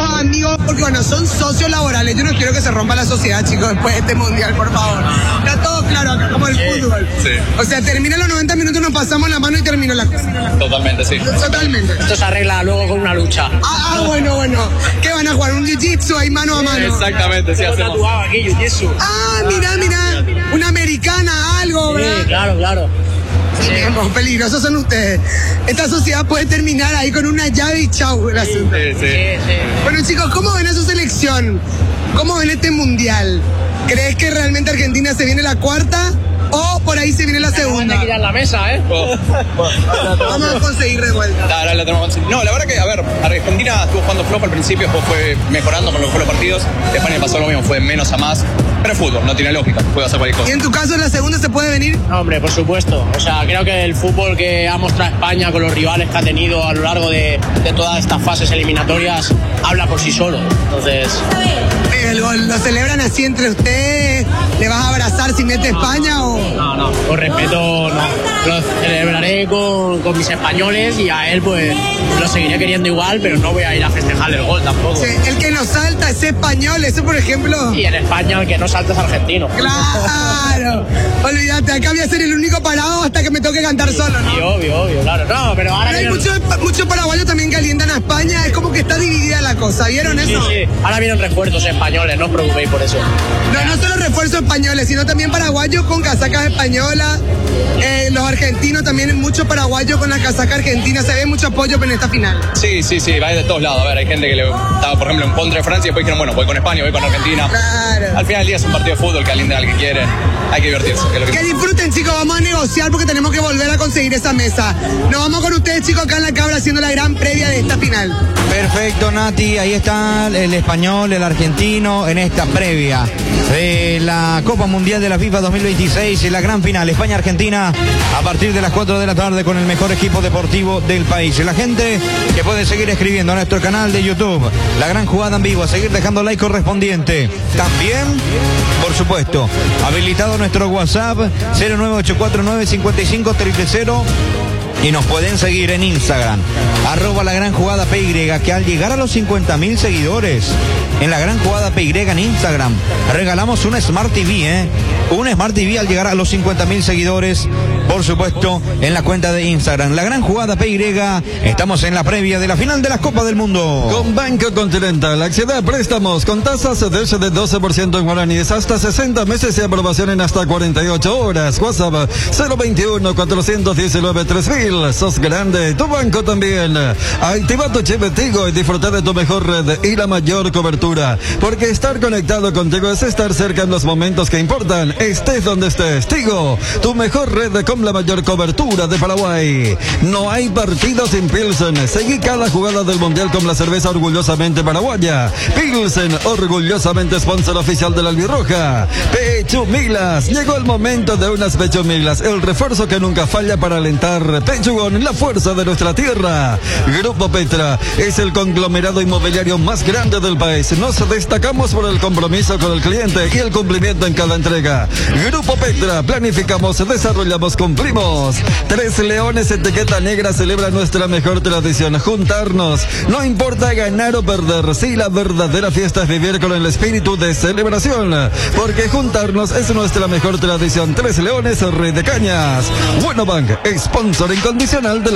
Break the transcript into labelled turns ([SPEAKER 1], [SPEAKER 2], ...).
[SPEAKER 1] amigos, porque bueno, son socios laborales. Yo no quiero que se rompa la sociedad, chicos, después de este mundial, por favor. Está todo claro acá, como el fútbol.
[SPEAKER 2] Sí.
[SPEAKER 1] O sea, termina los 90 minutos, nos pasamos la mano y terminó la cosa.
[SPEAKER 2] Totalmente, sí.
[SPEAKER 1] Totalmente.
[SPEAKER 3] Esto se arregla luego con una lucha.
[SPEAKER 1] Bueno. ¿Qué van a jugar? ¿Un jiu-jitsu ahí mano a mano?
[SPEAKER 2] Exactamente, sí, hacemos.
[SPEAKER 3] Tatuado aquí, jiu-jitsu.
[SPEAKER 1] Mira. Una americana, algo, ¿verdad?
[SPEAKER 3] Sí, claro.
[SPEAKER 1] Sí. Peligrosos son ustedes. Esta sociedad puede terminar ahí con una llave y chau.
[SPEAKER 2] Sí.
[SPEAKER 1] Bueno, chicos, ¿cómo ven a su selección? ¿Cómo ven este mundial? ¿Crees que realmente Argentina se viene la cuarta? ¿O por ahí se viene la segunda?
[SPEAKER 3] Hay que ir a la mesa, ¿eh?
[SPEAKER 1] Vamos a conseguir de vuelta.
[SPEAKER 2] La tenemos que conseguir. No, la verdad que, a ver, Argentina estuvo jugando flojo al principio, después fue mejorando con los partidos. España pasó lo mismo, fue menos a más. Pero es fútbol, no tiene lógica, puede hacer cualquier cosa.
[SPEAKER 1] ¿Y en tu caso en la segunda se puede venir?
[SPEAKER 3] Hombre, por supuesto. O sea, creo que el fútbol que ha mostrado España con los rivales que ha tenido a lo largo de todas estas fases eliminatorias habla por sí solo. Entonces...
[SPEAKER 1] ¿El gol lo celebran así entre ustedes? ¿Le vas a abrazar si mete España o...?
[SPEAKER 3] No, con respeto no. Lo celebraré con mis españoles y a él pues lo seguiré queriendo igual, pero no voy a ir a festejarle el gol tampoco.
[SPEAKER 1] Sí, el que nos salta es español, eso por ejemplo...
[SPEAKER 3] Y en España el que no salta es argentino.
[SPEAKER 1] ¡Claro! Olvídate, acá voy a ser el único parado hasta que me toque cantar solo, ¿no?
[SPEAKER 3] Sí, obvio, claro. No, pero ahora...
[SPEAKER 1] Pero hay muchos paraguayos también que alientan a España, es como que está dividida la cosa, ¿vieron eso?
[SPEAKER 3] Sí. Ahora vienen refuerzos españoles, no os preocupéis por eso.
[SPEAKER 1] No solo refuerzos españoles, sino también paraguayos con casacas españolas. Los argentinos también, muchos paraguayos con la casaca argentina. Se ve mucho apoyo en esta final.
[SPEAKER 2] Sí, va de todos lados. A ver, hay gente que le estaba, por ejemplo, en contra de Francia y después dijeron, bueno, voy con España, voy con Argentina.
[SPEAKER 1] Claro.
[SPEAKER 2] Al final del día es un partido de fútbol que alienta al que quiere. Hay que divertirse.
[SPEAKER 1] Que disfruten, chicos. Vamos a negociar porque tenemos que volver a conseguir esa mesa. Nos vamos con ustedes, chicos, acá en la cabra haciendo la gran previa de esta final.
[SPEAKER 4] Perfecto, Nati. Ahí está el español, el argentino en esta previa de la Copa Mundial de la FIFA 2026 y la gran final España-Argentina a partir de las 4 de la tarde con el mejor equipo deportivo del país. La gente que puede seguir escribiendo a nuestro canal de YouTube, La Gran Jugada en Vivo, a seguir dejando like correspondiente. También, por supuesto, habilitado nuestro WhatsApp 09849550000. Y nos pueden seguir en Instagram, @LaGranJugadaPY, que al llegar a los 50.000 seguidores en La Gran Jugada PY en Instagram, regalamos una Smart TV, un Smart TV al llegar a los 50.000 seguidores, por supuesto, en la cuenta de Instagram. La Gran Jugada PY, estamos en la previa de la final de la Copa del Mundo.
[SPEAKER 5] Con Banco Continental, accede a préstamos con tasas de 12% en guaraníes, hasta 60 meses y aprobación en hasta 48 horas. WhatsApp 021-419-3000. Sos grande, tu banco también. Activa tu chip Tigo y disfruta de tu mejor red y la mayor cobertura. Porque estar conectado contigo es estar cerca en los momentos que importan. Estés donde estés. Tigo, tu mejor red con la mayor cobertura de Paraguay. No hay partido sin Pilsen. Seguí cada jugada del Mundial con la cerveza orgullosamente paraguaya. Pilsen, orgullosamente sponsor oficial de la Albirroja. Pechumilas. Llegó el momento de unas Pechumilas. El refuerzo que nunca falla para alentar. Pechugón, la fuerza de nuestra tierra. Grupo Petra es el conglomerado inmobiliario más grande del país. Nos destacamos por el compromiso con el cliente y el cumplimiento en cada entrega. Grupo Petra, planificamos, desarrollamos, cumplimos. Tres Leones etiqueta negra celebra nuestra mejor tradición, juntarnos. No importa ganar o perder, si la verdadera fiesta es vivir con el espíritu de celebración, porque juntarnos es nuestra mejor tradición. Tres Leones, Rey de Cañas. Bueno Bank, sponsor incondicional de la